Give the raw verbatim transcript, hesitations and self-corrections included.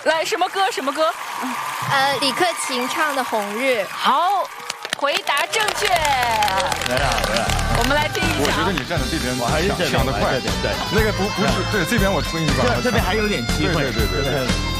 来，什么歌？什么歌？ 呃，李克勤唱的《红日》。 好，回答正确。 来了，来了。 我们来听一下。 我觉得你站的这边， 我还是抢的快， 对对对， 那个不不是对这边我推一把， 这这边还有点机会， 对对对对。